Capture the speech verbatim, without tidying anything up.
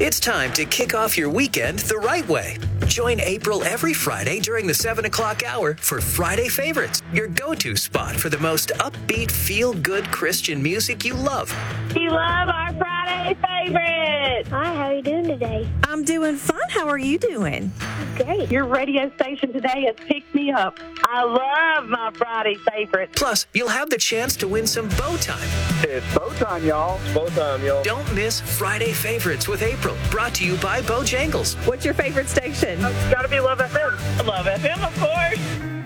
It's time to kick off your weekend the right way. Join April every Friday during the seven o'clock hour for Friday Favorites, your go-to spot for the most upbeat, feel-good Christian music you love. We love our Friday Favorites. Hi, how are you doing today? I'm doing fine. How are you doing? Great. Your radio station today has picked me up. I love my Friday Favorites. Plus, you'll have the chance to win some bow time. It's bow time, y'all. It's bow time, y'all. Don't miss Friday Favorites with April, brought to you by Bojangles. What's your favorite station? It's got to be Love F M. Love F M, of course.